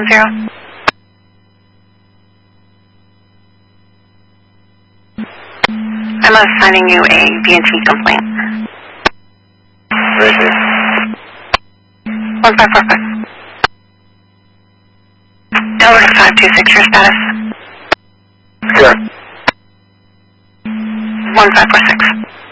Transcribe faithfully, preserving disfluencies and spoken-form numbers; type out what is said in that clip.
Zero. I'm assigning you a B and T complaint. Right here. One five four five. Delaware five two six. Your status. Sure. One five four six.